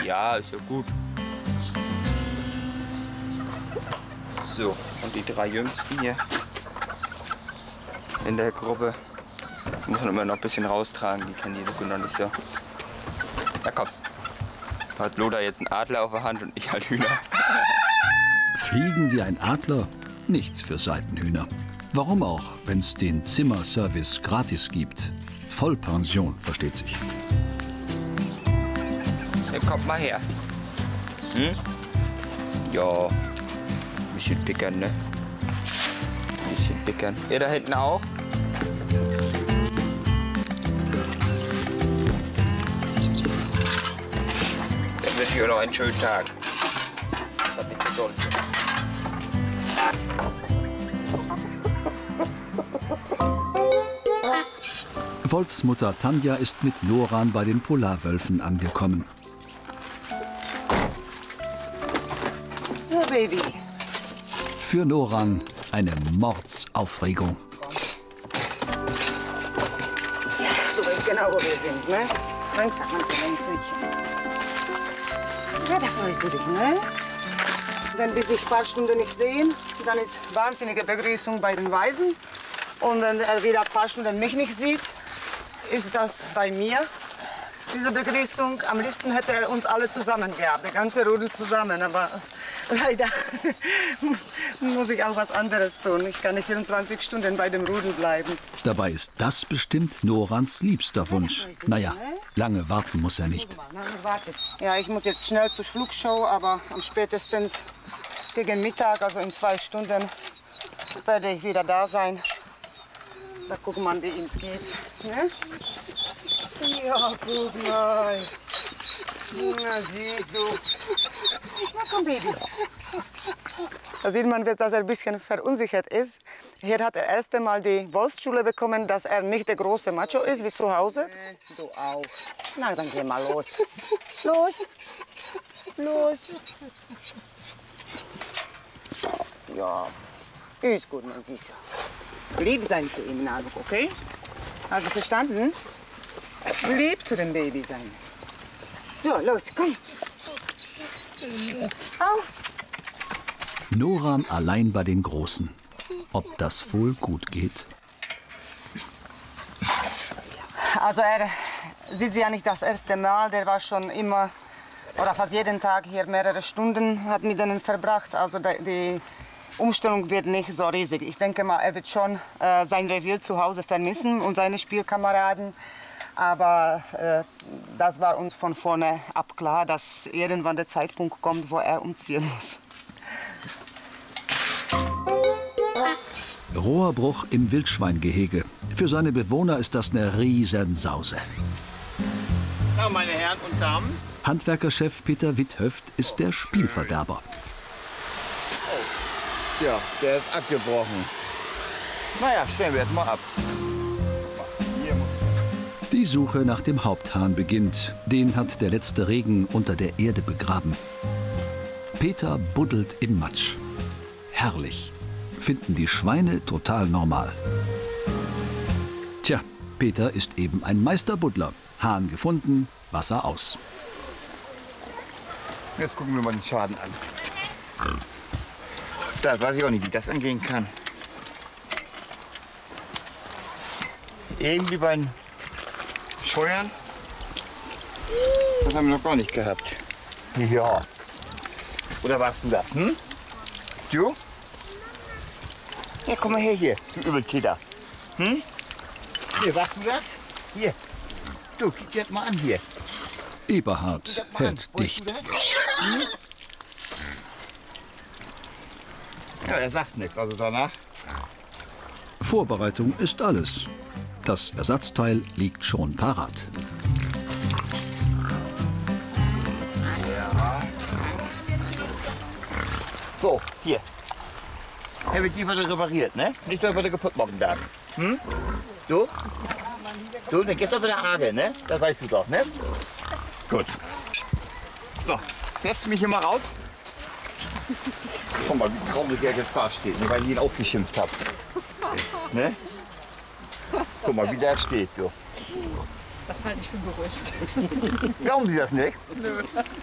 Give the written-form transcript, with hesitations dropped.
Ja, ist ja gut. So, und die 3 Jüngsten hier in der Gruppe. Muss man immer noch ein bisschen raustragen, die kennen die Doku noch nicht so. Na komm. Hat Lothar jetzt einen Adler auf der Hand und ich halt Hühner. Fliegen wie ein Adler? Nichts für Seitenhühner. Warum auch, wenn es den Zimmerservice gratis gibt? Vollpension, versteht sich. Ja, kommt mal her. Hm? Ja. Bisschen pickern, ne? Bisschen pickern. Ihr da hinten auch? Dann wünsche ich euch noch einen schönen Tag. Das hat nicht bedeutet. Wolfsmutter Tanja ist mit Noran bei den Polarwölfen angekommen. So, Baby. Für Noran eine Mordsaufregung. Ja, du weißt genau, wo wir sind, ne? Langsam, langsam, dein Pfötchen. Ja, da freust du dich, ne? Wenn wir sich ein paar Stunden nicht sehen, dann ist wahnsinnige Begrüßung bei den Weisen. Und wenn er wieder ein paar Stunden mich nicht sieht, ist das bei mir. Diese Begrüßung, am liebsten hätte er uns alle zusammen gehabt, der ganze Rudel zusammen. Aber leider muss ich auch was anderes tun. Ich kann nicht 24 Stunden bei dem Rudel bleiben. Dabei ist das bestimmt Norans liebster Wunsch. Naja, lange warten muss er nicht. Ja, ich muss jetzt schnell zur Flugshow, aber am spätestens gegen Mittag, also in 2 Stunden, werde ich wieder da sein. Da gucken wir mal, wie es geht. Ne? Ja, guck mal. Na, siehst du. Na komm, Baby. Da sieht man, dass er ein bisschen verunsichert ist. Hier hat er erst einmal die Wolfsschule bekommen, dass er nicht der große Macho ist wie zu Hause. Du auch. Na, dann geh mal los. Los. Los. Ja, ist gut, mein Süßer. Lieb sein zu ihm, Naguk, okay? Hast du verstanden? Lieb zu dem Baby sein. So, los, komm. Auf. Noran allein bei den Großen. Ob das wohl gut geht? Also er sieht sie ja nicht das erste Mal. Der war schon immer, oder fast jeden Tag hier mehrere Stunden, hat mit denen verbracht. Also die Umstellung wird nicht so riesig. Ich denke mal, er wird schon sein Revier zu Hause vermissen und seine Spielkameraden. Aber das war uns von vorne ab klar, dass irgendwann der Zeitpunkt kommt, wo er umziehen muss. Rohrbruch im Wildschweingehege. Für seine Bewohner ist das eine Riesensause. Na, meine Herren und Damen. Handwerkerchef Peter Witthöft ist der Spielverderber. Ja, der ist abgebrochen. Naja, stellen wir jetzt mal ab. Die Suche nach dem Haupthahn beginnt. Den hat der letzte Regen unter der Erde begraben. Peter buddelt im Matsch. Herrlich. Finden die Schweine total normal. Tja, Peter ist eben ein Meisterbuddler. Hahn gefunden, Wasser aus. Jetzt gucken wir mal den Schaden an. Da weiß ich auch nicht, wie das angehen kann. Irgendwie beim Scheuern, das haben wir noch gar nicht gehabt. Ja. Oder warst du das? Hm? Du? Ja, komm mal her hier, du Übeltäter. Hm? Hier, warst du das? Hier. Du, guck dir das mal an hier. Eberhard hält dicht. Hm? Ja, er sagt nichts, also danach. Vorbereitung ist alles. Das Ersatzteil liegt schon parat. Ja. So, hier. Er wird die wieder repariert, ne? Nicht, dass er wieder kaputt machen darf. Hm? Du? Du, dann geht's doch wieder Arge, ne? Das weißt du doch, ne? Gut. So, setz mich hier mal raus. Guck mal, wie traurig er jetzt da steht, ne, weil ich ihn ausgeschimpft habe. Ne? Guck mal, wie der steht, du. Das halte ich für ein Gerücht. Glauben Sie das nicht? Nö.